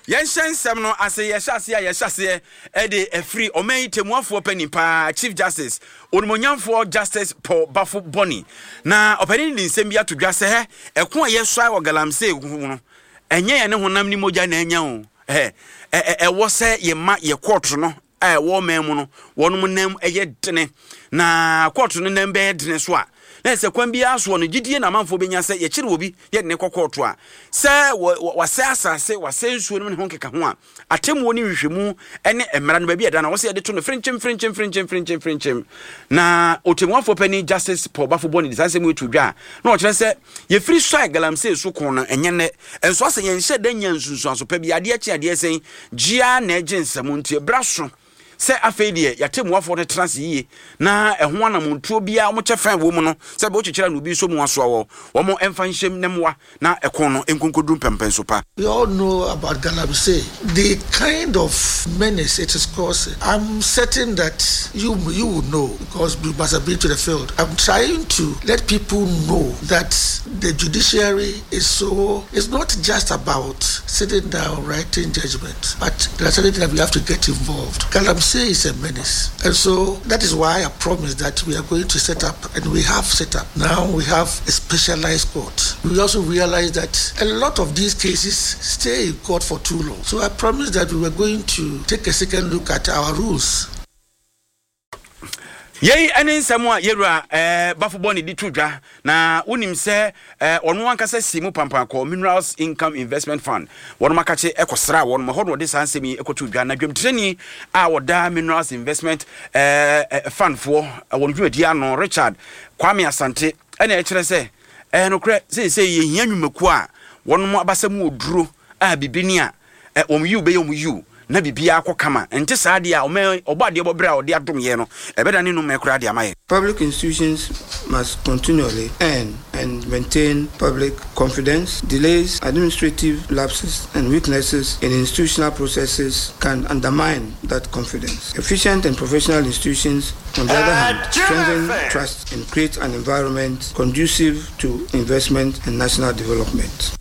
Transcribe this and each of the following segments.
Yen shem no ase ye hyase e de afri oman temuafo panipa Chief Justice onmonyamfo Justice Paul Bafo Boni na opani ni nsem bia to dwa se he eko a ye soa wo galamse no enye ye ne honam ni mogya na anya o wo se ye ma ye court no wo man mu no wonum nam eye dene na court no nam be dene so a na se kwan bia so no gidie na manfo benya se ye kire obi ye ne kokoto a se wase asase wase nsuo no ne honkeka ho a atemu ni hwehwemu ene emra no ba bia da na wose ye de to no frenchim na otemuafo pani Justice Paul Bafo Boni disase mu etudwa na o kire se ye free strike galamse so kon no enye ne enso ase ye nhye da nya nsunsu aso pa bia ade achi ade sen gia na eginsam ntie braso se afedie yatemuafo ne transi na ehho anamontuo bia mo kyefan wo mu no se be o kyekira no bi so mu aso wo mo emfa nhyem nemwa na ekon no enkonkodum pempen so pa. We all know about Galamsey, the kind of menace it is causing. I'm certain that you would know because you must have been to the field. I'm trying to let people know that the judiciary is not just about sitting down writing judgment, but there's something that we have to get involved. Galamsey is a menace, and so that is why I promised that we are going to set up, and we have set up. Now we have a specialized court. We also realize that a lot of these cases stay in court for too long. So I promised that we were going to take a second look at our rules. Yei ene nsemo a yerua Bafo Boni di tudwa na unim se onu ankasa simu pampan ko Minerals Income Investment Fund wonu makache ekosra wonu ma hono de sansemi ekotudwa na dwemtreni a woda Minerals Investment Fund for wonu dwedi ano Richard Kwame Asante ene ekire se nokre se ye hia nwumaku a wonu mo abasam oduro a bibini a omyu be omyu na bibia akokama ente saade a obade obobra ode adom ye no ebeda ne no mekura de amaye. Public institutions must continually earn and maintain public confidence. Delays, administrative lapses and weaknesses in institutional processes can undermine that confidence. Efficient and professional institutions, on the other hand, strengthen trust and create an environment conducive to investment and national development.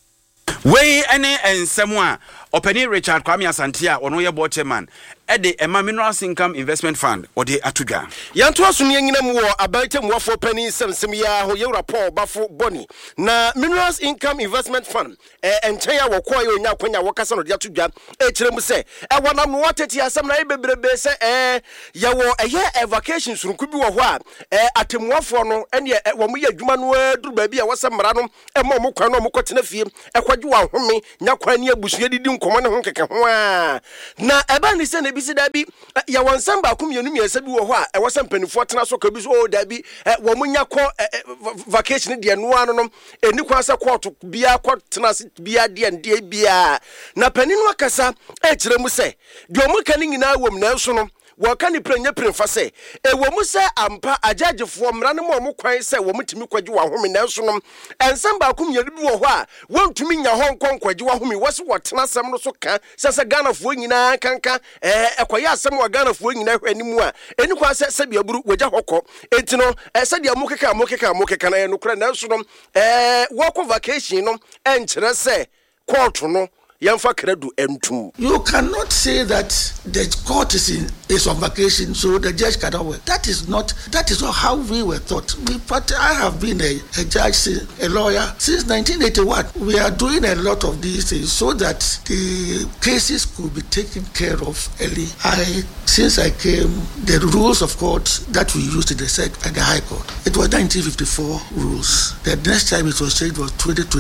We ene ensemo a Openi Richard Kwame Asante a ono ye board chairman ede Emma Minerals Income Investment Fund ode atudwa yanto aso ne nyina mu wo abaite muafo pani semsem ya ho ye Paul Bafo Boni na Minerals Income Investment Fund enchen ya wokọ ye onya kwanya wokasa no de atudwa kire mu se wonam no wateti asem na bebrebe se ye wo eye vacation surunku bi wo ho a atemuafo no ene wo mu ye adwuma no aduru ba bi a wose mra no mo mo kwan no mo kotena fie ekwaje wa home nya kwan ne abusua didi nkomo ne ho keke ho a na eba ni se bisi dabi ya wansam ba kum yenu miesa bi wo ho a wasam panifo tena so ka bi so dabi wo munya ko vacation de no ano no eni kwansa court bia ko tena bia de ande bia na paninu akasa kire mu se de omu kan nyina wom na so no waka ni prenya premfa se wo mu se ampa agagefo mra ne mo kwan se wo mutimi kwaji wa home na so no ensam ba kum yenu bi wo ho a wontumi nya ho kwaji wa home wose wotena sam no so ka sese Ghanafo nyina kanka ekoya asem wa Ghanafo nyina hwanimu a eni kwa se bia buru wagya hokọ enti no se dia mokeka na no kra na so no wo vacation no enkire se court no yamfa kredu entum. You cannot say that the court is on vacation, so the judge cannot work. That is not how we were taught. I have been a judge, a lawyer since 1981. We are doing a lot of these things so that the cases could be taken care of early. Since I came, the rules of court that we used in the SEC and the High Court, it was 1954 rules. The next time it was changed was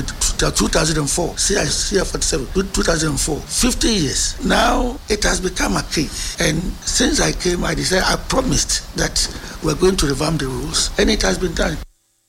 2004. CI47. 2004, 50 years. Now it has become a cake. And since I came, I decided, I promised that we're going to revamp the rules. And it has been done.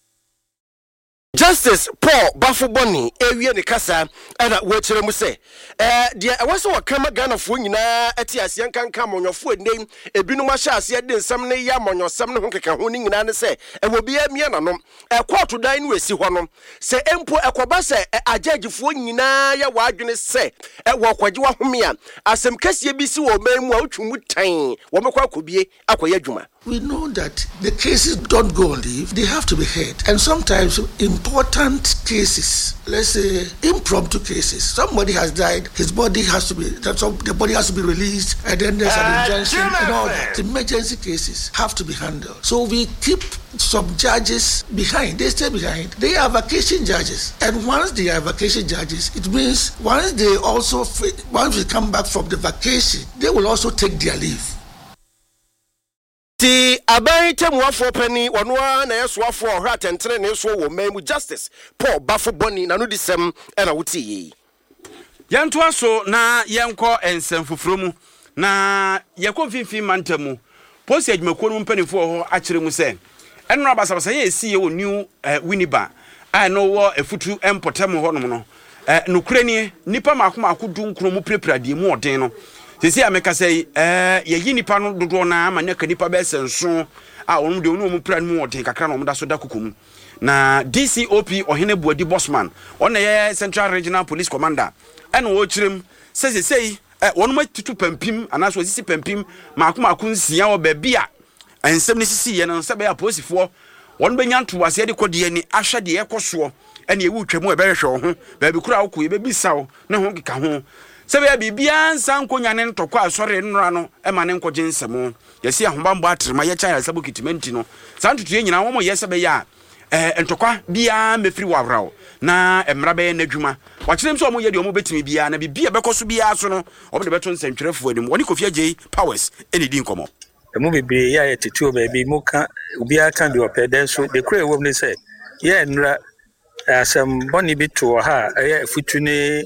Justice Paul Bafo Boni ewie ne kasa ana wo kire mu se de awase wo kama Ghanafo nyina ati ase nkanka monyofo nden ebinum ahya ase de nsam ne ya monyosam ne ho keka ho ne nyina ne se wo bia mie nanom court dan no esi ho no se empo ekoba se agagefo nyina ya wadwene se wo kwaje wa home a asem kasie bi si wo man mu a otwumu tan wo mekwa akobie akoya adwuma. we know that the cases don't go on leave, they have to be heard. And sometimes important cases, let's say impromptu cases, somebody has died, his body has to be, the body has to be released, and then there's an injunction and all that. Emergency cases have to be handled. So we keep some judges behind, they stay behind. They are vacation judges. And once they are vacation judges, it means once we come back from the vacation, they will also take their leave. The Abaitem for penny, one na so for heart and train so wo memu justice Paul Bafo Boni na no disem na wuti. Yanto aso na yenko ensem fufuro mu na yekɔ finfin mantamu. Posi adwumako no mpanifo ho akire mu se enro abasabasa ye esi ye wo new Winneba a no wo efutu empotem ho no no kurani nipa makoma du nkro mu preprade mu ɔden no sisi ameka sei ye nipa no dodo na amanya ka nipa be senso a onu de onu mu pra mu ɔden kakra na ɔmda so da kokom na DCOP Ohene Buadi Bosman ona ye Central Regional Police Commander ene wo kyerem sei wonu matutu pampim anaso sisi pampim makoma nsia wo ba bia ensem ne sisi ye no sebe ya posifo wonu benya nto ase de kode ni ahwe de ekoso ene ewu twemu ebehwe ho ba bi kura wo ko ye bebisawo ne ho keka ho sebe ya bibia nsan konya ne ntokwa asore nnura no ema ne nkogye nsemo yesi ahombambo atrema ye cha sabo kitimenti no santutu ye nyina wo mo ye sebe ya ntokwa bia mefiri wawrawo na emra be na dwuma wakyerem so mo ye de o mo betimi bia na bibia bekoso bia so no o de beto nsentwerefo anim woni Kofi Agye Powers eni di nkomo emu bibi ya tituo baby mu ka ubia kan de opeden so de kure wo ne say ye nra asem boni bitu ha ye futu ne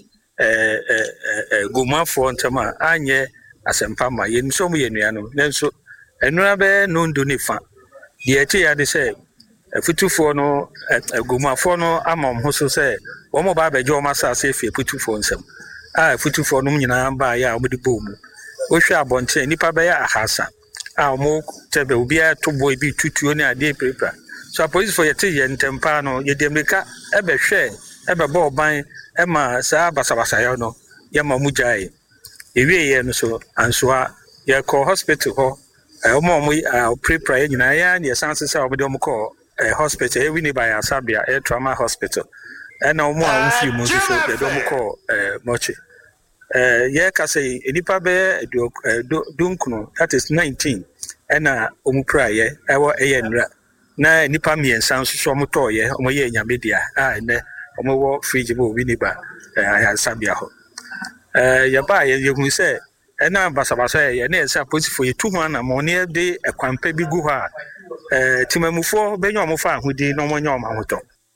gumafo ntama anye asempa ma ye nso mu ye nua no nenso enura be no ndu ne fa de eche ya de say futufo no gumafo no ama ho so say wo mo ba bejo ma sa se fie futufo nsem futufo no nyina ba ya omudi bomu wo hwe abonche nipa be ya ahasa mo tebe ubia to boy bi tutuo ne ade prepare so police for yete ye ntempa no ye demeka ebe hwe ebe bo ban ema sa basabasa ya no ye ma mujai ewie ye no so ansoa ye call hospital ho omo prepare nyina ya ne sanse sa obede omo call hospital Winneba ya Sabia trauma hospital na omo a mfi mu so de omo call mochi ye ka say enipa be dunkuno that is 19 na omu praye ewo eyenra na enipa miensan so omo toye omo ye nyamedia ne omo wo fridge bo Winneba ya Sabia ho ya ba ye hu say na basabasa ye na esa posifo ye 200 na mo ne de ekwampa bi gu ha timamufo benyo omo fa ahudi no mo nya omo ahoto.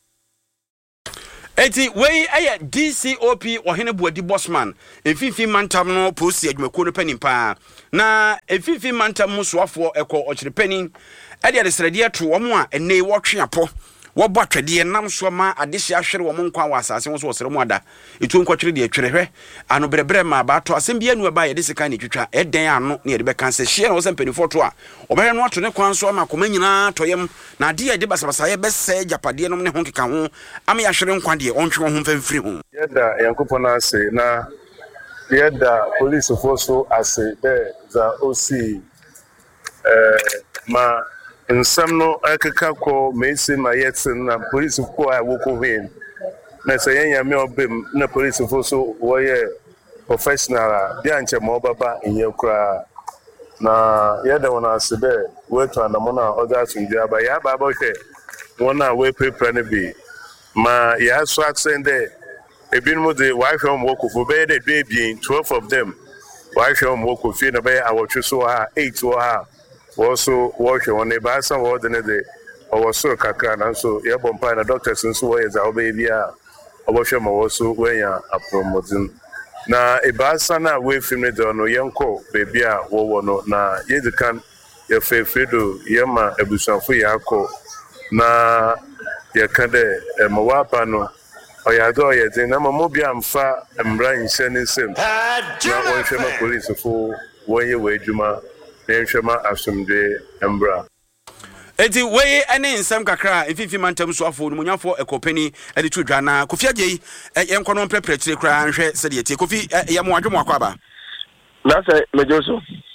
Eti wey aye DCOP Ohene Buadi Bosman efifi mantam no posi adwumako no panimpa na efifi mantam musoafo eko ochirepani ade adesrede to wo mo a ene wo tweapo wo bo atwede nam so ma adehye ahwere wo mo nkwa wa asase wo so wosere mo ada etu nkwatwere de atwerehwe ano brebre ma ba to asem bia nu ba ye de sika ne twitwa eden ano ne ye de be kan se hye na wo sempanifo foto a obere no ato ne kwan so ma koma nyina toyem na ade ye de basabasa ye be se japade no ne ho keka ho am ya hwere nkwa de ontwe ho mfamfiri ho yeda yankopona ase na yeda police force ase be za osi ma nsam no akeka ko meisi ma yetsin na police ko a woko hin na sayenya me obem na police force wo ye professional dia nche ma obaba enye kra na yeda wona asebe we to anamona oda sundia ba ya ba hwe wona we prepare ne bi ma ya so aksende ebinmu de wa hwe mo ko fo be de dwe 12 of them wa hwe mo ko fi na be awotwe so ha 8 wo ha also work on a basa or the or so kakra na so ye bompa na doctors nso wo ye za obaby a oboshe ma wo so when ya promoting na e basa na we film do no yenko baby a wo no na ye de kan ye fefedo ye ma ebusanfo ye akọ na ye kan de ma wa pa no o ya do ye de na mo bia mfa mra nhyɛ ne nsem na wo hwe ma police fo wo ye we adwuma Nenshema asumde embra. Eti wey ene nsem kakra efifi mantam so afo no munyafo ekopani ade tu dwana Kofi Agye yenko no prepare kire kra nhwe se de tie Kofi ye mo adwemo akwa ba Na se mejoso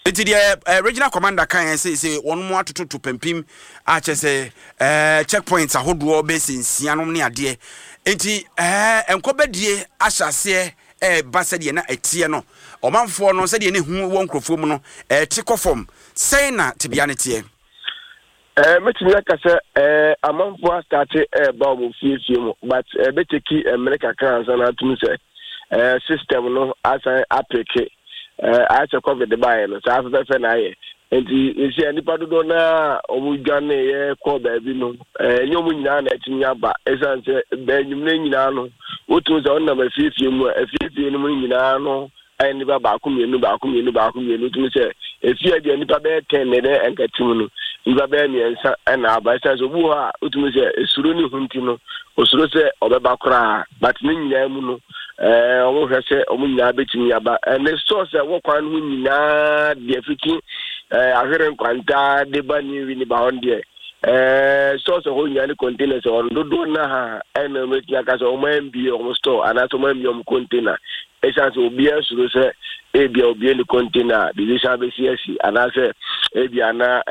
Enti the regional commander kan say one more to pempim a che say checkpoints ahodo be sensianom ne ade. Enti enkobedie ahyase basa de na etie no. Omanfo no se de ne hu won krofo mu no tikofom say na tibia ne tie. Metimi aka say amanfo start ba mo fie mu but beteki America kan san atum say system no asan apeke I check over the buy no so after na ye enti isi anipa dodo na omudwane ye ko baabi no nyom nyina na etinya ba esan se be nyimne nyina no wotu so na mafifie mu afifie no nyina no ayi ni ba ku mienu tumi se efie de anipa be 10 ne de enkatim no nipa be miensa na aba esan so bu ha utumi se esuro ni hunti no osuro se obeba kora but ni nyina mu no omo hwese omo nyina betimi aba ne source wo kwan hu nyina de fiki ahwere kwanta de bani wi ni ba onde source ho nyina ni containers on do na ha ena meti aka so omo mbi omo store ana so omo mbi omo container esanse obi asuro se ebia obi ni container bi sa be CSC ana se ebia na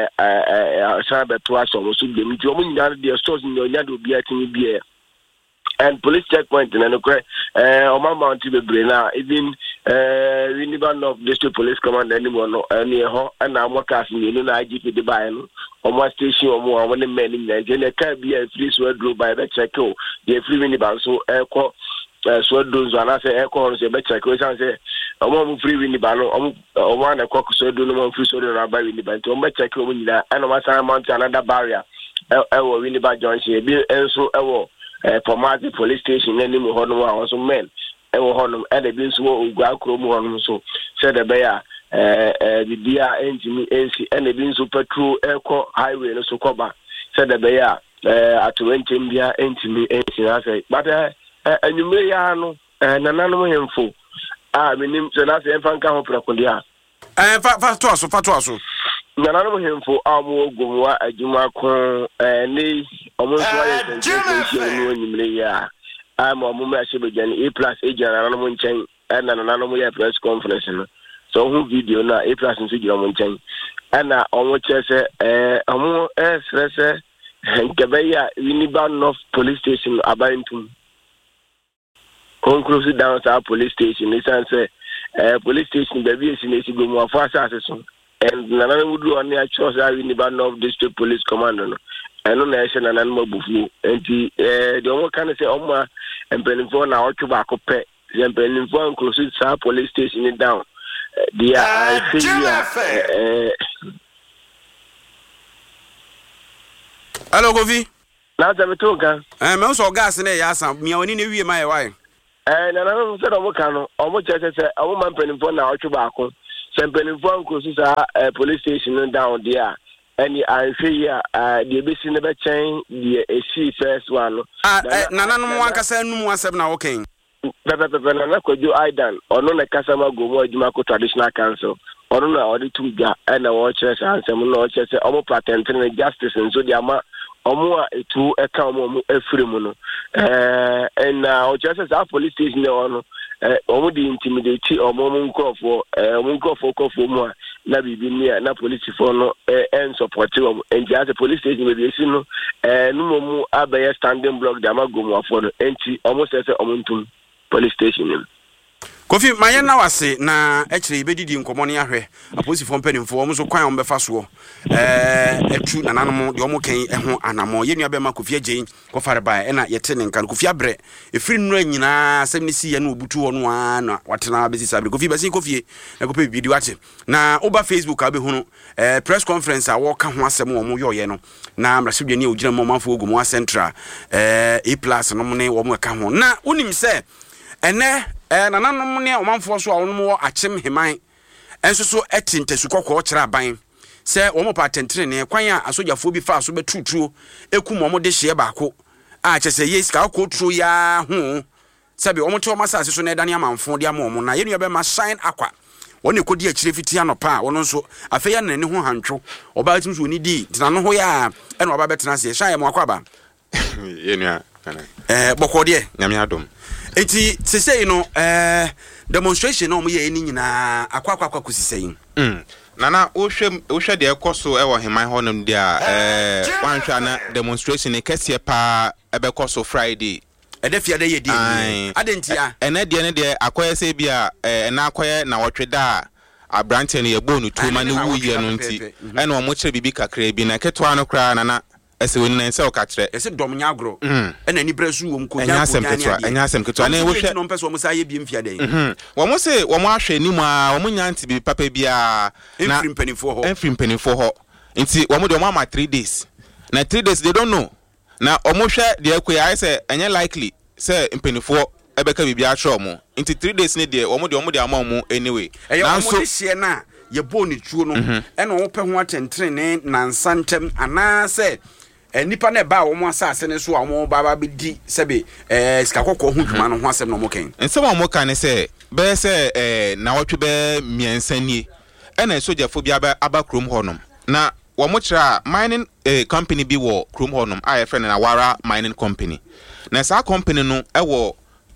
sa be to aso mo so bi mi omo nyina de stores ni onya de obi atimi bi and police checkpoint na no kre mount be brena even we never know district police command anymore no any ho na amokas ni na IGP de buy no omo station omo ne men ni na ka bi a free so draw by the check o the free minivan so eko so do zo na say eko so be check o say omo free minivan no omo na eko so do no mo free so do na buy minivan to omo check o nyina and omo san mount another barrier ewo minivan junction bi enso ewo Pomati police station any mo hono wa so men e wo hono e de bi so ogwa kro mo hono so said the bear bibia engine AC and the bin so patrol eco highway no so koba said the bear atowenche mbia engine AC na say but anyume ya no nanano hemfo menim so na say emfa nka ho prakodia fa to aso nanano hemfo amu ogumwa adwuma ko ni omonso aye sense no nyimle ya am omume ashebegani A+ agent nanano nchen na nanano ya press conference no so who video na A+ nso gira mo nchen na omo chese omo stress nkebeya Winneba North police station Abaintum conclusive down to police station isanse police station be bi esi esi gomu afọ asase so and nanano wudu on ya choose Winneba North district police commander no eno na ehye nanano mabufu enti de omo kan say omo empenifo na otwo akope empenifo inclusive sa police station down they are Hello Govi na za metoka me so gas na ya asa mia oni na wie mai why nanano se do mo kan no omo chese se omo empenifo na otwo akọ empenifo inclusive sa police station down there any here the base in the chain the AC first one nanano wankasa num asem na okay na kojo aidan ono na kasama gomo adwuma ko traditional council ono na odi tuga na wo chese ansem na wo chese omo patent na justice nso di ama omo a etu eka omo afiri mu no na o chese sa police station ono omo di intimidate omo nkofo kofo mu a na bibi ni na police for no en support omo enti as police station be esi no no mu abaye standing block di ama gomo afo no enti omo sese omo ntum police station Kofi maye na wase na ekire ibedidi nkomo ne ahwe aposifo mpanimfo wo so kwan ombefa so etu nananom de omo kan ho anamo ye nua be ma Kofi agyen ko fare ba na yete ne nkan Kofi abre efiri nnura nyina asem ne si ye na obutu ho no na watena besi sabre Kofi basi Kofi na ko pe video wate na oba Facebook abe hunu press conference a wo ka ho asem wo mo yoye no na mrasedwe ne ogina mo manfo ogumo central A+ no mo ne wo mo ka ho na unim se ene nananom ne omanfo so a wonom wo akyem heman enso so etintesu kokko kira ban se wo mo patentre ne kwan a asojafo bi fa so betutuo ekum mo de hye baako a kyese yes ka ko ya ho sabi wo mo te wo masase so na edane amanfo de ama wo na ye nua be ma shine akwa woni kodi akire fiti anopa wono nso afeya na ne ho hantwo oba tim so ni di tinano ho ya ena oba betena se shine mo akwa ba ye nua bokode nyame adom eti se say no demonstration no mo ye ni nyina akwa kusisɛyin nana wo hwɛ de ekoso e wo heman honum dia wanhwa na demonstration e kese pa ebekoso Friday edefia de ye di adentia ene de akoye se bia na akoye na wotweda abrante ne yebo no tuma ne wuye no nti ene omo kire bibi kakra bi na ketwa no kra nana ese woni na nse o katre ese dom nya agro ena ni bresu wo mko nya enya asem ketwa na wo hwe no mpese wo musa ye bi mfia den wo mo se wo mo ahwe ni mu a wo mo nya nti bi papa bia na enfrim penifo ho nti wo mo de wo ama 3 days na 3 days they don't know na omo hwe de akwa say enye likely say penifo ebeka bibia atro mo nti 3 days ne de wo de ama mo anyway na so hye na ye bo ni tuo no ena wo pe ho atentrene na nsantem ana say nipa na ba wo mo asase ne so a wo baba bi di sebe sikakokko ho dwuma no ho asem no mo ken ensem a mo kan ne se be se na wotwe be miensanie ena sojafo bi aba krom honom na wo mo kira mining company bi wo krom honom a friend na Wara mining company na sa company no wo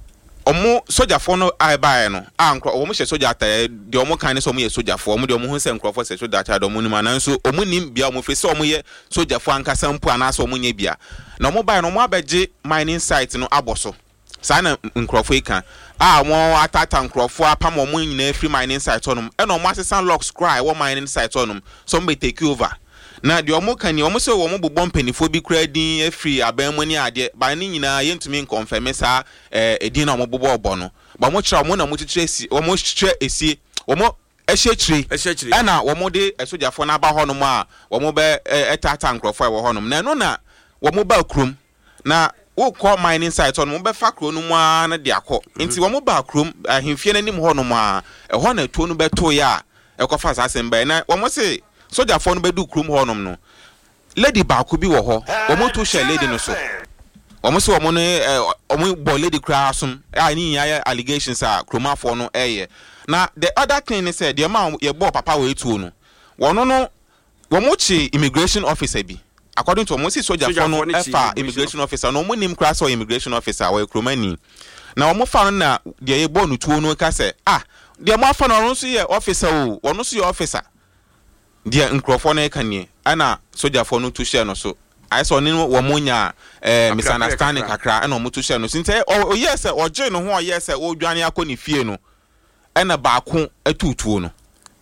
omo sojafo no aibae no ankro omo hye soja ata de omo kan ne so omo ye sojafo omo de omo hu se nkrofo se soja ata de omo ni mananso omo nim bia omo fese omo ye sojafo ankasa mpo anaso omo nya bia na omo bae no omo abeje mining site no aboso sa na nkrofo ikan omo atata nkrofo apam omo nyina free mining site onum e na omo assistant locks cry wo mining site onum so mbe take over na de omo kan ni omo se omo bobom penifo bi kra din afri abanmani ade ba ni nyina yentumi confirm sa edin na omo bobo obo no ba mo kira omo na mo kire esi omo kire esi omo ehyekyiri na omo de esojafo na aba honom a omo be etata nkrofo e wo honom na no na omo ba krom na wo call mining site on mo be fa kro no mu a na de akọ nti omo ba krom ahemfie na nim honom a ho na tuo no beto ya ekofa asem ba na omo se soja fo no bedu krum honom no lady ba ko bi wo ho omo to share lady no so omo se omo ne omo bo lady kra asum ni nya allegations a kromafo no na the other thing is the man ye bo papa we tuo no wono no omo chi immigration officer bi according to omo si soja fo no efa immigration officer no omo nim kra so immigration officer we kromani na omo fa no na de ye bo no tuo no ka se de mo afa no so ye officer o wono so ye officer dia nkrofo na ekanie ana sojafo no to share no so I saw ni wo monya misunderstanding kakra ana mo to share no sinte o yes o je no ho yes o dwane akoni fie no ana baako atutuo no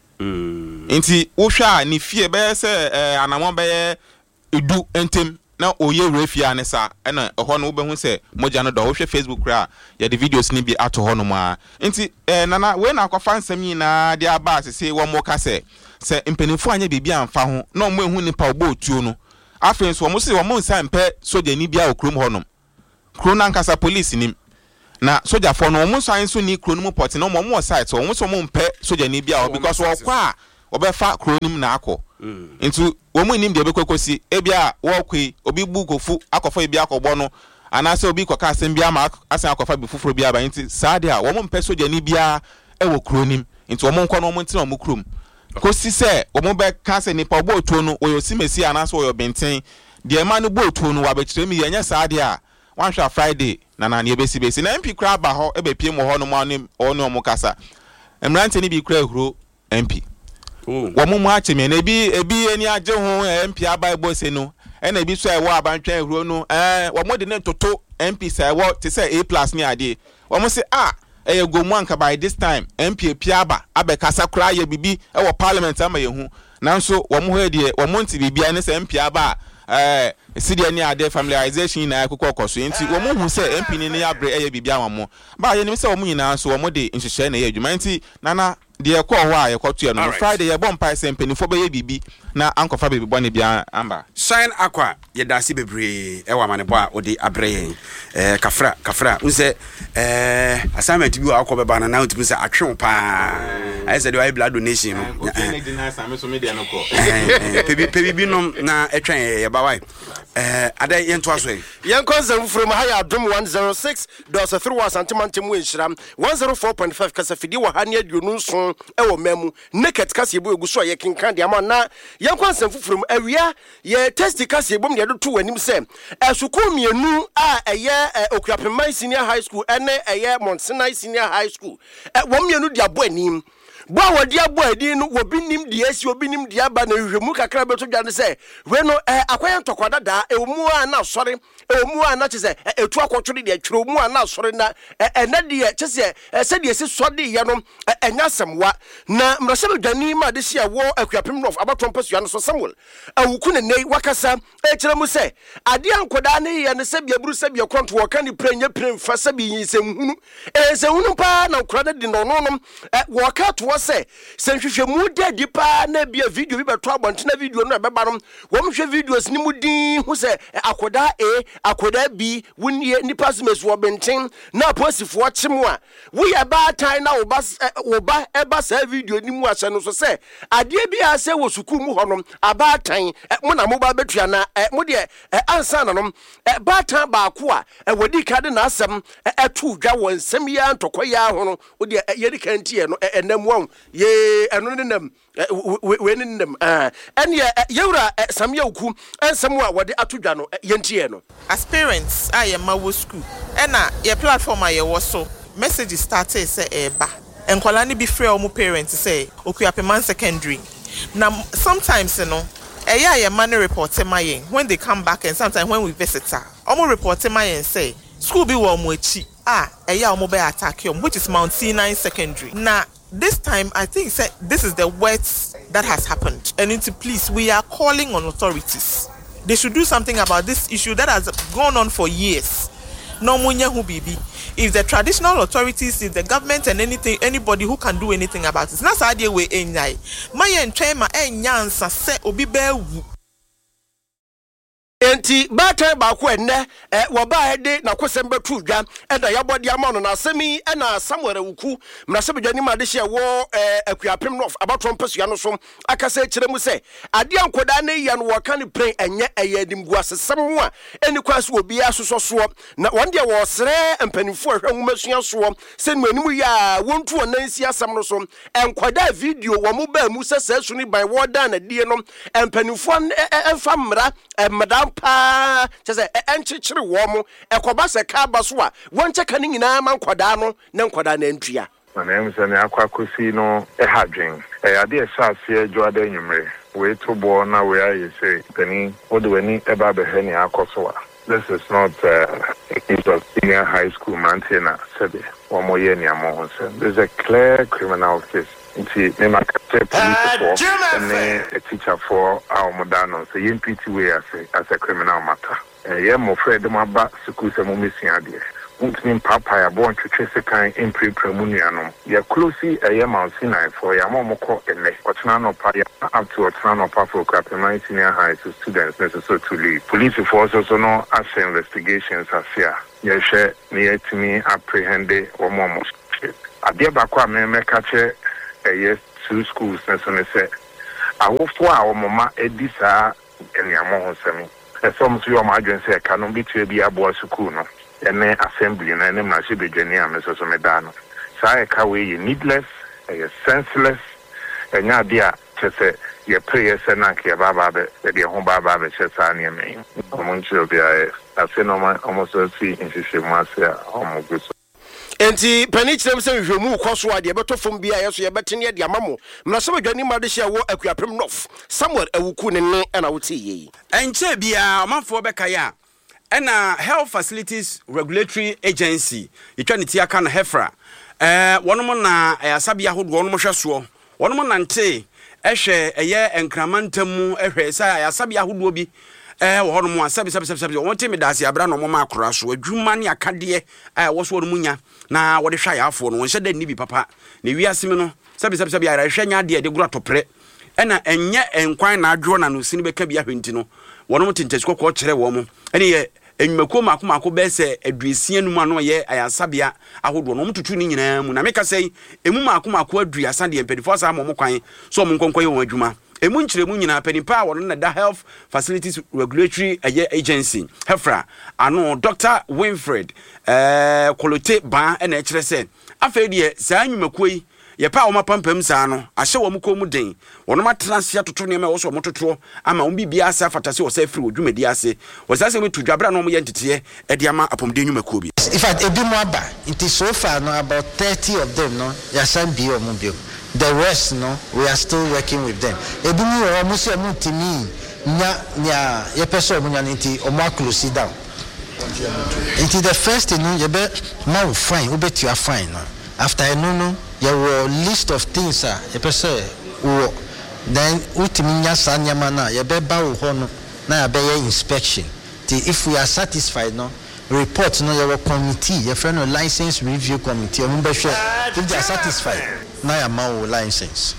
nti wo hwa ni fie be se anamon be edu entem na oye refia ne sa ana ho no wo be hu se moja no do wo hwe Facebook kra ya the videos ni bi ato ho no ma nti nana we na akwafa nsam nyina dia ba se wo mo ka se impenifo anya bibia amfa ho na omo ehu nipa obo otuo no afen so omo se omo nsa mpe soja ni bia okrom honom kro na nkasa police nim na soja fo no omo san so ni kro no port na omo site omo so omo mpe soja ni bia because okwa obefa kro nim na akọ ntu omo nim de bekokosi ebia wo kwi obi bu kofu akọfọ bia akọgbọ no anase obi koka asem bia ma asan akọfa bi fufuro bia ba nti saade a omo mpe soja ni bia ewo kro nim nti omo nkọ no omo ntina omo krom kosi se omo be ka se nipa obo otuo no oyo simesi anaso oyo benten de ma no bo otuo no wa be kire mi yenye saade a wanhwa Friday na ne besi na MP kra ba ho ebe pie mo ho no ma ne omo kasa emrante ni bi kra ehuro MP wo mo acheme na ebi eni age ho MP abai bo se no na ebi so ewo abantwa ehuro no wo mo de ne toto MP se ewo te se A+ ni ade wo mo se gomu anka by this time MP piaba abekasa kura ye bibi e wo parliament ama ye hu nanso wo mo ho de wo mo nti bibia ne se MP aba sidia ni ade familiarization na akokọ so nti wo mo hu se MP ni ne abre ye bibia wa mo ba ye ni se wo mo nyina so wo mo de nhyehyɛ na ye adwuma nti nana de ekọ ho a ye kọto ye no Friday ye bom pai se mpanifo be ye bibi na ankofa be bibọ ne bia amba shine aqua ye dasi bebre e wa manebo a odi abre yen kafra unse assignment bi wa akọ be ba na unti se atwe pa I said why blood donation no pebi no na etwen ye ba why ada yento aso Yanko Zamfrum Haya Dum 106 dosa through was antimantem winshram 104.5 kasafidi wa hania dunu so ewo memu naked kase ebo egu so ye kenkan de ama na Yanko Zamfrum awia ye test kase ebo me de to wanim se esukuu mienu a eye Okuapemai Senior High School ene eye Monsenai Senior High School wo mienu de abo anim bo wodi abo adi no wo binim de asi obinim de aba na hwemu kakra beto dwane se we no akwayan tokwada da emu a na sori emu a na chese etu akotwode de atwere emu a na sori na ena de chese se de esi sodi ye no enyasemwa na mrasem dwane ma de sia wo Akuapem North abaton pasua no so Samuel awuku ne nei wakasa ekire mu se ade ankoda ne ye ne se bia buru se bia kronto wo kan prenya premfa se bi yinsem hunu pa na krada de no no wo ka to se senhwehwe mu de pa na bia video bi beto abonte video no beba no wo mhwe videos ni mu din hu se akoda akoda B wunye nipa smes wo benten na posifo chemu a wo ya ba tan na wo ba eba sa video ni mu ase no so se ade bia se wo suku mu honom aba tan mo na mo ba betua na mo de ansa na no ba tan ba ko a wodi ka de na asem etu dwa won nsem ya ntokoya ho no wo de yedi kantie no enam ye eno ne nam we ne nam ene yewra samya uku ensem a wode atodwa no yentie no as parents I am my school ena your platform I was so message started say eba enkwala ni bi frɛ omo parents say Okuapem Secondary now sometimes you know your money report my when they come back and sometimes when we visit her omo report my and say school be wo mo echi omo be attack which is Mount Sinai Secondary now this time I think this is the worst that has happened and please we are calling on authorities. They should do something about this issue that has gone on for years. No munya hu bibi. If the traditional authorities, if the government and anybody who can do anything about it, that's idea we enyai. Maya ntrema enyansa se obi bewu. Enti bata ba ko enne wo ba hede na kwosem betu dwa eda yabodi amano na asemi na Samuel Awuku mrasebe dwani ma de hye wo Akuapem North abaton pasua no so akasa kire mu se ade ankoda na ya no wo kan pre enye eyadim gu asesem a eni kwaso obi asoso so na wonde wo sere empanifo ahwa nwumasua so se nu animu ya wontu onansi asem no so enkoda video wo mu ba mu sese suni by warden na die no empanifo emfa mra madam pa chese enchichiri wo mo ekoba se ka baso a wonche kan nyina ma nkoda no na nkoda na ntua na emse ne akwakosi no hadwen ade esase adwada nyumre we to bo na we aye say tani odwani eba behani akoso a this is not a case of Senior High School maintenance sabe o mo ye ni amo so there's a clear criminal case. Nti me makate police for and a teacher for our modano so YMPT way as a criminal matter. Yeah, mo friend them aba school se mo missing ade. Untimi papa ya born to chase kan in pre-premuniano. Ya closely a Mount Sinai for ya mo ko ene. Otnano pa ya up to Otnano pa for Akuapem Senior High School students necessary to leave. Police force also no as investigations as here. Ya share near to me apprehended or more. Adia bakwa me kache yes, 2 schools and so they say I will for our mama edisa and yamo semi. Some of your agency cannot be to be a boy school no and then assembly and then I should be genia Mrs. Medano. So I kawe needless, senseless, and ya dear chese your prayers and naki baba the home baba chesani me. Moncho be I say no man almost see in Shishimasia almost. Enti panichem se hwemu kwaso ade beto fom bia yeso ye betene de amamo mrasebe dwani ma de hye wo Akuapem North Samuel Awuku ne na wote yi enche bia amanfo beka ya na Health Facilities Regulatory Agency itwa ne tia kan hefra wonom na asabia hodo wonom hweso wonom nante ehwe eye enkramantamu ehwe sa asabia hodo bi wonom asabi wonte me dase abra no moma akora so adwuma ne akade wo so wonom nya na wode hwa yafo no wonhye da ni bi papa na wiase me no sabi ara hwanya de gura topre ena enye enkwan na adwo na no sini beka bia hwenti no wonom tentesi ko kire wo mo ene ye enwumako mako be se aduasia num ano ye ayasabia ahodo no mtutu ni nyina mu na meka sei emu mako aduasa de empedifo sa mo kwan so mo nkonko ye won adwuma emu nkyeremu nyina panipa a wɔno na da Health Facilities Regulatory Agency Hefra ano Dr. Winfred Kolote Ban na ɛkyerɛ sɛ afei deɛ saa nnwumakuo yi yɛpa a wɔmapampam saa no ahyɛ wɔn kɔn mu den wɔn matena ase atoto nneɛma wɔso wɔn totoɔ ama wɔn bibia asa fatase wɔ sɛ firi odwumadi ase wɔsa sɛ metu dwabra na wɔn yɛ nteteɛ ɛde ama apɔmuden nnwumakuo bi. In fact, ebi mo aba nti so far no about 30 of them no yasan bi wɔn bio. The rest no we are still working with them. Ebi mo wɔ wɔn sɛ wɔn ntimi nya yɛpɛ sɛ wɔn nya nti wɔn close down. Nti the first thing no yɛbɛ ma wo fine wobɛtua fine no after no your list of things yɛpɛ sɛ then ultimi nya saa nneɛma no yɛbɛba wo hɔ no na yɛbɛyɛ inspection. If we are satisfied no report no your committee your friend no license review committee if they are satisfied na your man license.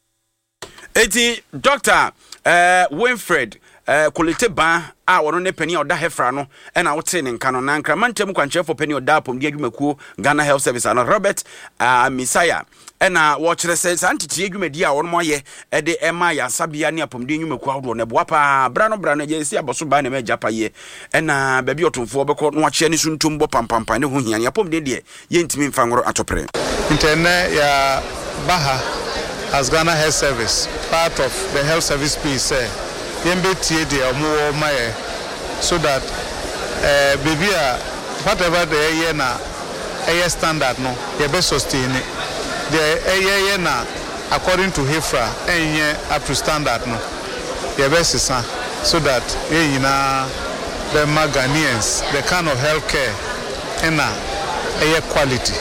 Dr. Winfred Kolete Ban a wɔno ne pani oda Hefra no na wote ne nka no na nkramantam kwankyerefo pani oda apom de adwumakuo Ghana Health Service ana Robert Misaya na wɔkyerɛ sɛ santete adwumadi a wɔno moyɛ de ema ya sabia ne apom de adwumakuo ahodo na boa pa bra no yɛ si aboso ba na ma japa ye na baabi otomfo bɛkɔ no akyɛ ne suntom bɔ pampampa ne ho hia ne apom de ye ntimi mfa ngoro atopre interne ya baha as Ghana Health Service part of the health service piece yembetie de omo maye so that baby whatever the year na standard no ye be sustain the year na according to Hefra up to standard no ye be sisa so that ye nyina the Ghanaians the kind of healthcare na quality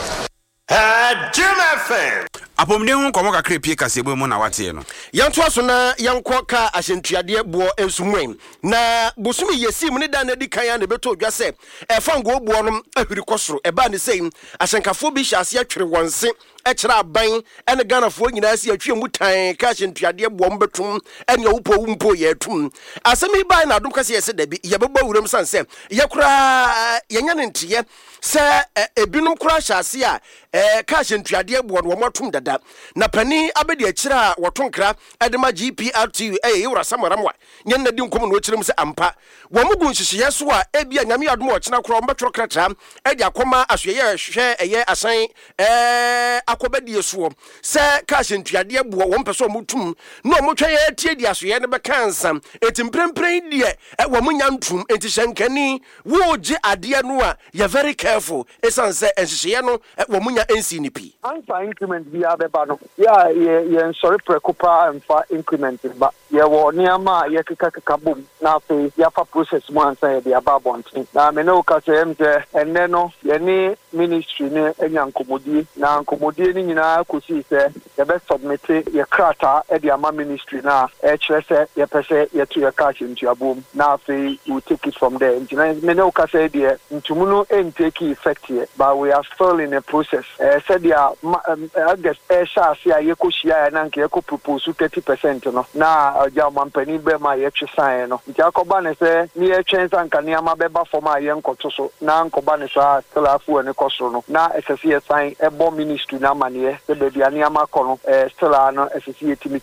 Jim FM apomde ho komo kakra pie kasebo mu na wate no yanto aso na yankɔ ka ahyentuade boɔ ensumwen na bosumi yesim ne da na di kan ya na beto odwa sɛ ɛfa ngo boɔ no ahwiri kɔsoro ɛba ne sɛ ahyenkafo bi hyase atwere wɔnse ɛkyerɛ aban ɛne Ghanafoɔ nyinaa si atwe mu tan ka ahyentuade boɔ mbetum ɛne wumpo yɛ tum asɛm yi ban na adom kase yɛ sɛ da bi yɛbɛbɔ wuram san sɛ yɛkora yɛnya ne nteɛ sɛ ebinom kora hyase a ka ahyentuade boɔ no wɔmatum dada na pani abedi akyira wɔtonkra edema GPRTU yewura samaramwa nyenna di nkom no kyerem se ampa wo mugu nhyehyɛ so a ebia nyame adom ɔkyena kora ɔmbɛtoro kratra edi akoma asoyɛ hwɛ ɛyɛ asan akobadie so sɛ ka hyentuade boɔ wo mpɛ so ɔmutum na ɔmotwa yɛ tie di asoyɛ ne bɛka nsam etimprempren die wo munya ntum enti hyenkani wo gye ade no a yɛ very careful esan sɛ nhyehyɛ no wo munya ensi ni pi anfa increment bi abeba no ya ye sorry preocupa anfa increment ba ye wo niama ye keka bom na fe ya fa process mo ansa ye dia ba bonten na me no ka se mje enne no ye ni ministry ne enya nkomodie na nkomodie ni nyina kosi se ye be submit ye krata e dia ma ministry na e kire se ye pese ye to ye cash into abom na fe we take it from there ntina me no ka se dia ntumu no take effect here but we are still in a process said dia August shasi a yekoshia na nke yeko propose 30% no na ja mampani be ma ye twisan no nti akoba ne se ni ye twensa nka ne ama beba form a ye nkoto so na nkoba ne sa stilafu ne koso no na SSC ye sign ebo ministry na mane se be bia ne ama kono stila no SSC yetimi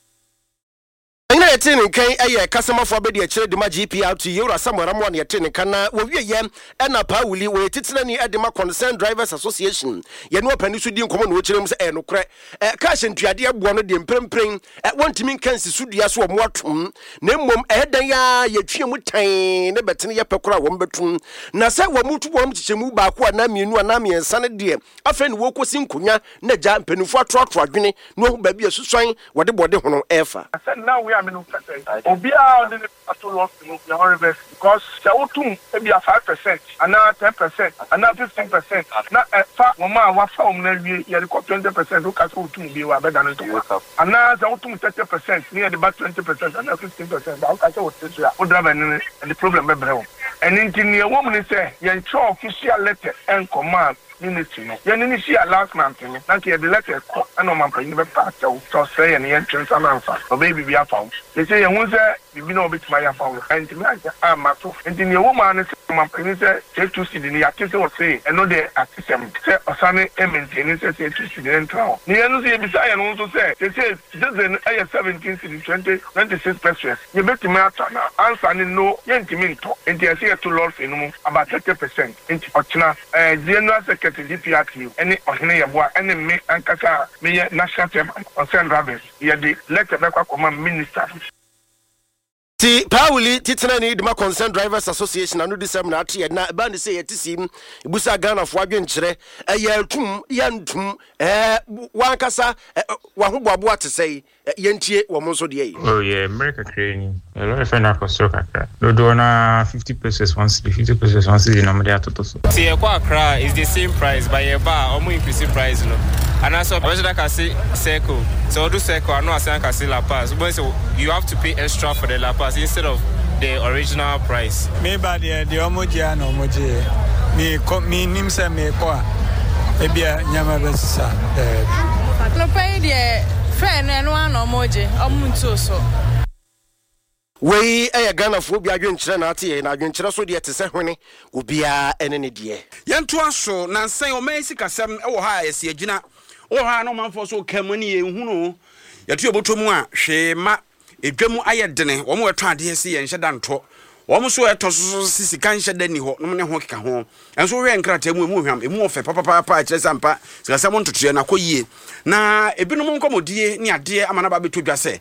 ina yete ne kan eye kasamafo abedi akire de ma GPRTU yewura samaramwa ne yete ne kan na wo wieye na Pauli wo yetitena ni edema Concerned Drivers Association ye no pani so di nkomo na wo kyerem se no korɛ ka hyentuade aboɔ no de mprempren wontimi kansi sudua so wo atom na mmom ɛdan ya yetwe mu tan ne betene ye pekora wo mbetum na sɛ wo mutu wo mkyekyemu baako na mienu na miensa ne de afa ne wo kosi nkonya na gya mpanifo atroatro adwene no ho ba bia susuan wode bode hono ɛfa now we are Obia on the loss in reverse because Shautum maybe 5% and now 10% and now 15%. Now fact Mama was found you 20% who can go to be better than it. And now Shautum 30% near the back 20% and now 15%. How can you and the problem and engineer woman say you official letter and command ministry no yani see last month no na ke the letter ko ana man pa ni be pa to say and entrance ananfa o baby be afa they say you say bibi na obitima ya fa and me am ma so and the woman my say take 2 cedi ni ati say o say e no dey atisem say osane e maintain say 2 cedi ntwa ni enu say bi say no so say citizen 17 cedi 26 pesos you bet me ata na answer ni no yentimi nto enti say to lord fenum about 30% enti ochina general secretary DPRT any ohene yeboa any me ankasa me national chairman on St. Rabbits ye dey lecture back command minister Ti Pauli titena ni Dema Concerned Drivers Association anu disem na ate na ba ne say yetisim ibusa Ghana fo adwenkyere yatum yantum wankasa wa hoboabo atesei yentie wo mo so de yi. Oh yeah, America crane. A lot of na costo kakra. Do na 50 pesos once, 50 pesos once in America toto so. See Accra is the same price but your bar omo increase price no. And also I can say circle. So do circle I know I can say La Paz. But so you have to pay extra for the La Paz instead of the original price. Me ba the omoji and omoji. Me nim se me kwa. Ebia nyama besisa. No pay the friend and one omoji. Omuntu so. We Ghana fo bi adwenkyere na ate na adwenkyere so de tese hwene obia ene ne de. Yento aso na nsan o mai sikasem e wo ha yesi agina. O ha no manfo so kamani ye hunu. Yatu obotomu a hwema edwamu ayedene wo mo etwa ade ese ye nheda nto. Wo mo so eto so sisika nheda ni ho no ne ho keka ho. Enso hwe nkrata mu hwam emu ofe papa kire sampa sikasem ntotoye na koyie. Na ebinom nkomodie ni ade amana ba betodwa se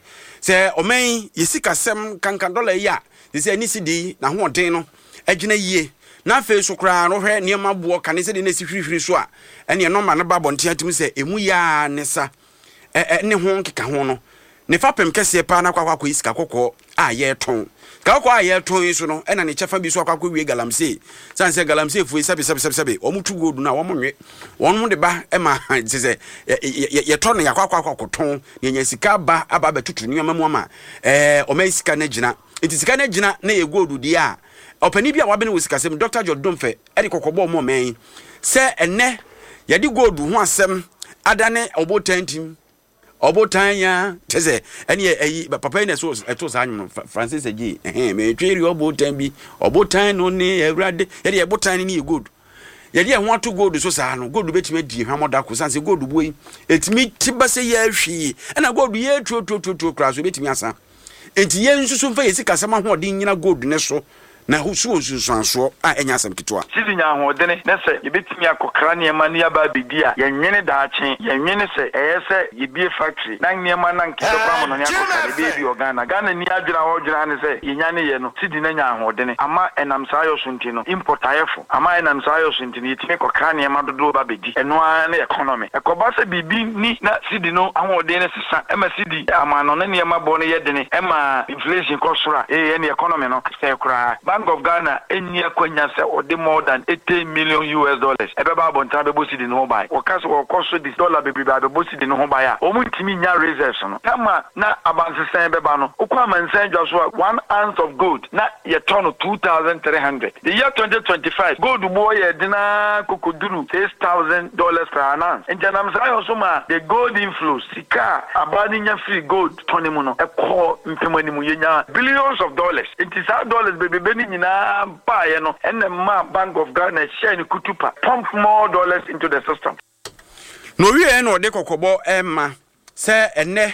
omen yesikasem kankan dollar ya se ni sidi na ho den no agina yie na fe so kra no hwe niam abo ka ne se de na si hwihwiri so a ene no ma ne ba bonte atim se emu ya ne sa ne ho nkeka ho no ne fapem kese pa na kwakwa isika kokko a ye ton kakwa a ye ton so no ena ne chefa bi so akwakwa wie galamse sanse galamse fu sabe omutu godu na wonwe wonmo de ba e ma se ye ton ya kwakwa koton ye nya sika ba aba betutu ni amamu ama o mai sika na gina enti sika na gina na ye godu di a opani bia wa be ne wosika sem Dr. Jodomfe e de kokobọ mo men se enne ye di godu ho asem adane obotantim obotanya tese eni papa ina so eto sa anyum Francis Agi me tweri obotan bi obotan no ne awrade ye de obotan ni good ye de ho ato gold so sa no gold betime di hwamoda ko sanse gold boyi etimi tibase ye ahwi na gold ye tro kra so betimi asa enti ye nsusu mfa yesika sama ho de nyina gold ne so na husu sanso a enya asam kitwa sidi nya hodene ne se yebetimi akokra ne ma ne aba bedia ye nwene daache ye nwene se eyese yebie factory na niema na nkede kwa mo ne akokra be bi Ghana ni adwira ho dwira ne se yenya ne ye no sidi na nya hodene ama enam sayo sunti no import ayefo ama enam sayo sunti ni yetimi kokra ne ma dodo ba bedi eno an na economy ekoba se bibi ni na sidi no ahodene sesa ema sidi ama no ne niema bo ne yedene ema inflation kosura ne economy no se kura Bank of Ghana enya kwanya se ode more than $80 million ebe ba bonta be bosi di no buy o kaso o koso di dollar be ba be bosi di no buy a o mutimi nya reserves no kama na abansesen be ba no okwa mansen joso 1 ounce of gold na ye ton 2,300 the year 2025 gold boy ye dina kokoduru $6,000 per ounce and janam say also ma the gold inflow sika abani nya free gold tonimu no e ko mpemani mu ye nya billions of dollars it is dollars be nyina buy no and the Bank of Ghana share kutupa pump more dollars into the system. No we no de kokobo emma se enne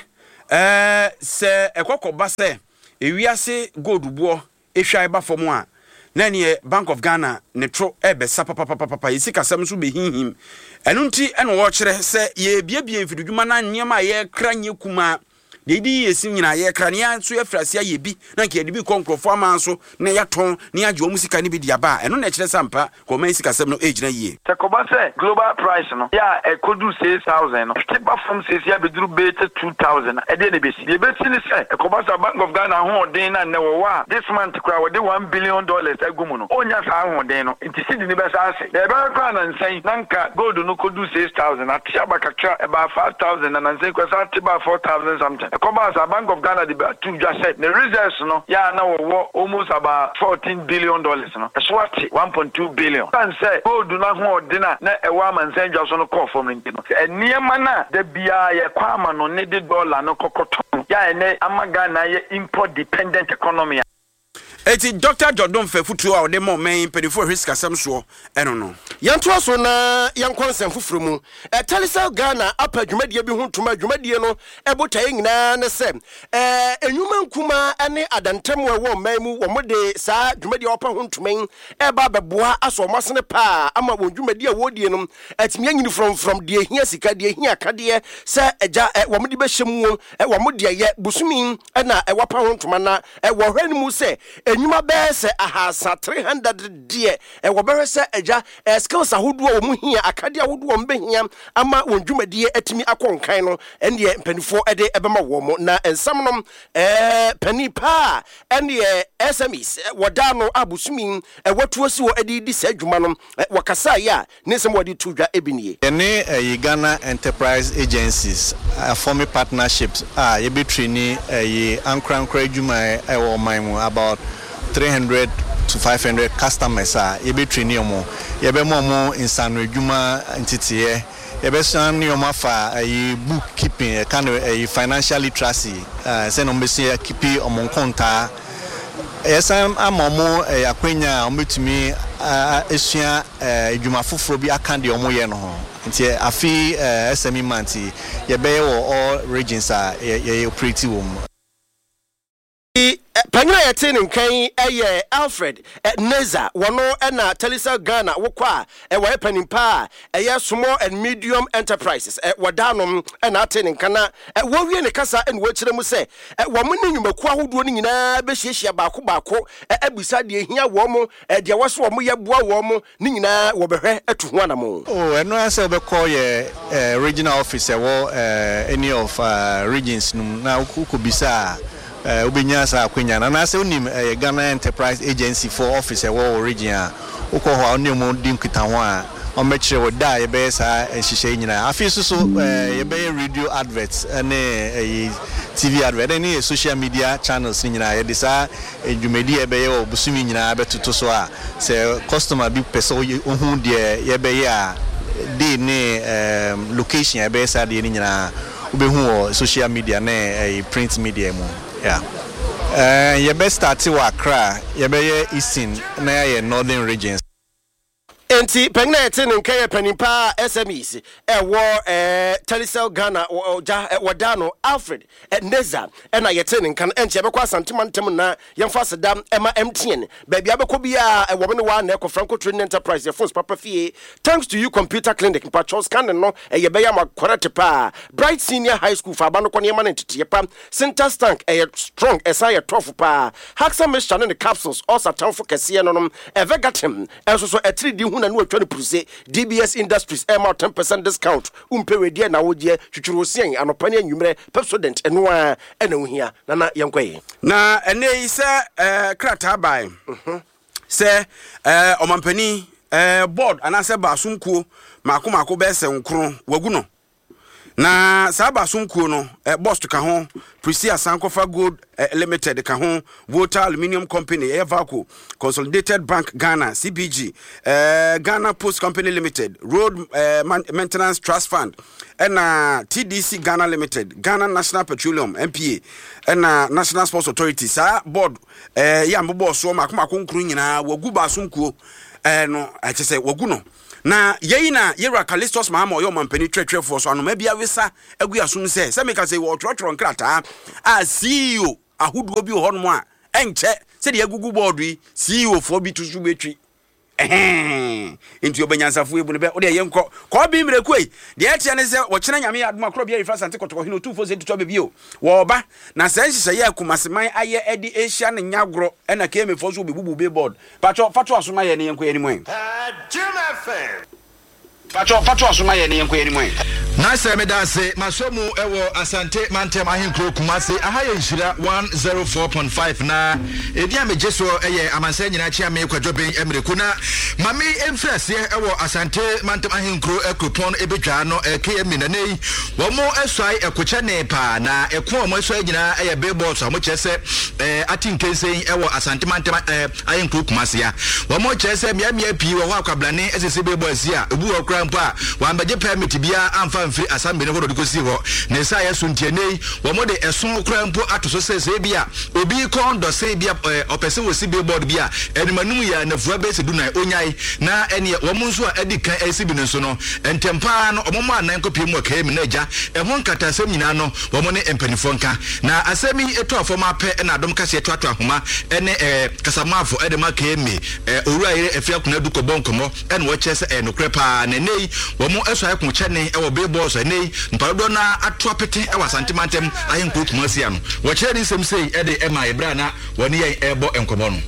se ekokoba se ewiase gold buo ehwa eba fom a na ne Bank of Ghana ne tro ebe papa yisika sam so be hinhim enu nti ene wo kire se ye biebie mfidudwuma na nyema ye kranye kuma Dedi yesim nyina ye krania so yefrasia ye bi na nke de bi konkrofo amanso na yaton na yaje omusika ne bi dia ba eno na kire sampa ko man sika sem no ejina yie Tekoba say global price no ya e kodu 6,000 no tiba from 6 ya beduru be 2,000 e de besi de besi ni say Tekoba say Bank of Ghana ho den na ne wo wa this month kra wo de $1 billion agumu no onya sa ho den no nti sidi ni be sa ase e be kra na nsan nanka gold no kodu 6,000 atia bakakra e ba 5,000 na nsan ko sa tiba 4,000 something Koba sa Bank of Ghana the two just said the reserves no ya na wo almost about $14 billion no swat 1.2 billion and say gold na ho ordina na e wa mansen just no call from no niema na da bia ye kwama no ne de dollar no kokoton ya ene ama Ghana ye import dependent economy Eti Dr. Jordan Fefutu a ode mo men pedifo risk asem so eno no. Yanto so na yankonsem fufuru mu. Telecel Ghana apa dwumadie bi ho ntoma dwumadie no ebotaye nyina ne se enyuma nkuma ane adantem wo man mu wo mode saa dwumadie opa ho ntomen eba beboa aso masene pa ama wo dwumadie a wodie no atimi anyini from die hia sika die hia kade se eja wo mode be hyemu wo mode ye busumi na wapa ho ntoma na wo hwani mu se enyuma be se ahasa 300 die wo be se eja skills ahodo wo mu hia akade ahodo wo mbe hia ama wo dwumadie atimi akonkan no ene mpanifo ede ebema wo mo na ensam no panipa ene SMEs wadano abusumi watuosi wo ede di sadwuma no wakasa ya ne sem wadi tudwa ebinie ene Ghana Enterprise Agencies forming partnerships ye be training ankra adwuma wo man mu about 300 to 500 customers ye be training omo ye be mo insano adwuma ntitiye ye be san yo mafa bookkeeping kind of financial literacy say no be say keep omo konta esam amomo akwenya ometumi esua adwuma foforo bi akande omo ye no ho nti afi SME manti ye be wo all regions ye operate wo mu Panyina yete nkan Alfred Neza wono na Telecel Ghana wokwa wa panimpa small and medium enterprises wadanom na atene nkana wowie ne kasa en wachire mu se wo mo nyumaku ahodo ni nyina be hyiehia baako abisa de hia wo mo de waso wo mo yeboa wo mo ni nyina wo behwe atu ho anamo eno ase obekọ ye regional officer wo any of regions num na ukubisa Ubinya sa kwenya na se unim Ghana Enterprise Agency for office wo region ukọ ho oni mo dim kita ho a o mekire wo da ye be sa hihye nyina afi so ye be radio adverts ne TV advert ne social media channels nyina ye de sa edwumedi ye be ye obusumi nyina betuto so a se customer bi pese ohun de ye be ye a de ne location ye be sa de nyina ubehu social media ne print media mu. Yeah. You best start to Accra, you be eastern, na northern regions. Enti pengna eten nkan panipa SMEs wo Telecel Ghana wadano Alfred Neza na yeten nkan enche bekwa santimantem na yemfa sedam ema MTN baby abekọ bia wo me wa na Franco Trading Enterprise your phones papa fie thanks to you computer clinic pa Charles Cannon no ye be ya correct pa Bright Senior High School fa ba no kone ma ntete pa Center Tank strong esaya tough pa Haxa Mixture ne capsules also tanfo kese no Evergatem enso so 3D na no 20% DBS Industries 10% discount umpewedie na wodie twutwurosien anopane anwumre Pepsodent eno ena hia na yenkwaye na ene ise krata bai se omampani board anase basumkuo mako be se nkro waguno na saba sunkuo no boss to ka ho Prisia Sankofa Gold Limited ka ho Water Aluminium Company Evaco Consolidated Bank Ghana CBG Ghana Post Company Limited Road Maintenance Trust Fund and TDC Ghana Limited Ghana National Petroleum NPA and National Sports Authority sa board ya mbo so makoma konkuru nyina wagu ba sunkuo no achese wagu no na yeina yera Kalistos Mahama yo mampani twetwe for so anoma bia wesa agu asum se me ka se wo trotro nkrata a CEO ahodo bi ho no a enche se de agugu board yi CEO for bi tusu betwi into obanyansafo ebu ne be o de yenko ko bi mreku yi de etia ne se wo kina nyame adoma kro bia ifra sante kotoko hino 24 be bio wo ba na se nhihye ye akumaseman aye edi Asia ne nyagro na keme fo so bebubu be board fato asoma ye ne yenko ye ni mo Pacho asuma ye ne yenko ye ni mo na se me da se masomu ewo Asante Mantem ahenkro Kumase ahaye nhira 104.5 na edia mejeso eye amanse nyina chia me kwadwoben emreku na mame emfrase ewo Asante Mantem ahenkro ekropon ebedwa no KM na nei wo mo eswai ekoche ne pa na eko mo eswai nyina eye billboards mo chese atinkensen ewo Asante Mantem ahenkro Kumase ya wo mo chese miamia pi wo akwablane esese billboards ya ebu okra kwa mpo a wambeje permit bia amfa mfiri assembly ne hodo kosi ho ne sa yeso ntienei wo mo de eson kwa mpo atoso sese bia obi kondo se bia opese wo si billboard bia animanum ya nafua base du na onyai na ene wo mo nso a edi kan asibi no so no entempa no omo anan kopie mu aka mi na agya eho nkata asem nyina no wo mo ne empanifo nka na asemi eto afoma apɛ na adom kase eto ato ahoma ene kasamafo ede maka emi owura yire efia kuna du ko bonkomo ene wo kyese nokrepa na nei wo mo eso ayeko kyene e wo billboards nei mpadodo na ato apete e wasantemantem ayenko kumasi ano wo kyere ni sem sei ede ema ebra na woni yen ebo enkomo no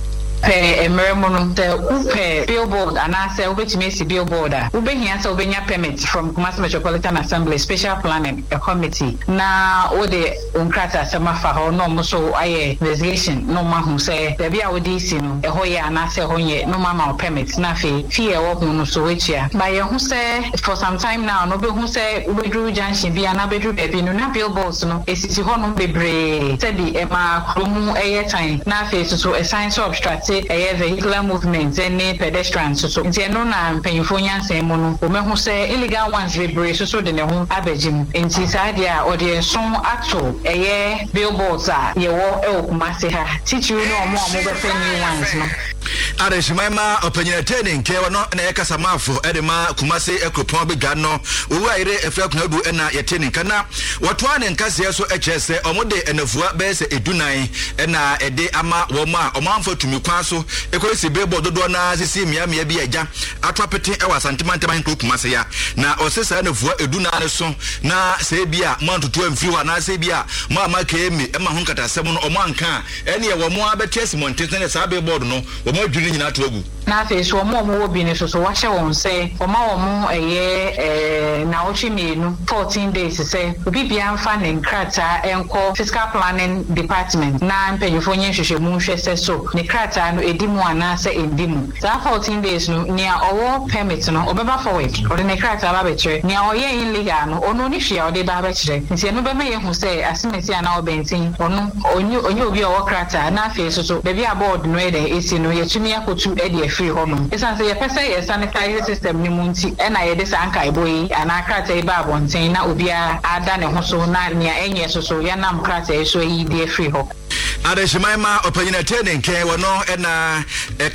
Emeremono the upe billboard and I say ubechimesi billboard ubehia so ubenya permit from Kumasi Metropolitan Assembly Special Planning Committee na ode unkrata semafa ho no muso aye investigation no mahu say there be awodi si no eho ye and I say honye no mama permit na fe fie wo no so wechia ba ye hu say for some time now no be hu say ubedru junction bia na bedru baby no na billboards no esisi ho no bebre say bi ema kromu eye time na fe so a sign so obstruct a vehicular movement and pedestrians so no na mpanyifo nyanse mu no o mehu say illegal ones bebre so de ne ho abegim enti sadia o de son acto billboards a ye wo Kumasi ha teacher no omo be new ones no Areshimama opanyatene nke wono na yakasamafo edema Kumasi ekropon be gano owa ire efra kunadu ena yetene kana wotoa ne nkase so echese omode enafua be se edunan ena ede ama woma omanfo tumikwa so ekolesi bebo dodo na sisi mia bi agya atwapete ewa santimante man Kumasi ya na osesa enafua edunan so na se bia mantoto amfiri wa na se bia mama kemi ema ho nkatasem no omanka ene ye womo abetiesi montene sa billboard no womo adwiri nyina to agu na fe so mo bi ne so wa hye won say womo na ochi menu 14 days say obi bia mfa ne nkrata enko fiscal planning department na mpanyefo nyehwehwe mu hwese so ne krata no edimu ana say endimu za 14 days no nia owo permit no obeba forward ode ne krata ba betre nia oye illegal no ono ni hwia ode ba betre nti eno be me hu say asimesi ana obentin ono onye obi owo krata na fe so be bia board no ede esi no yetumi akotu ede free hono esan say yepese ye sanitize system ni munti e na ye de sanka eboyi ana krata e ba abonten na obia ada ne ho so na nia enye so ya nam krata e so yi de free ho Areshimama opanyatene nke wono ena